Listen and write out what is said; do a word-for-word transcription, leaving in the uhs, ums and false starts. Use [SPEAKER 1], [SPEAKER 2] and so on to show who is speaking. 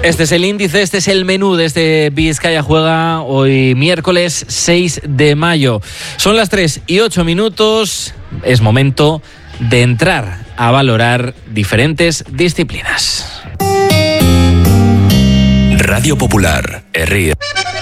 [SPEAKER 1] Este es el índice, este es el menú de este Vizcaya Juega hoy miércoles seis de mayo. Son las tres y ocho minutos, es momento de entrar a valorar diferentes disciplinas.
[SPEAKER 2] Radio Popular, Herri.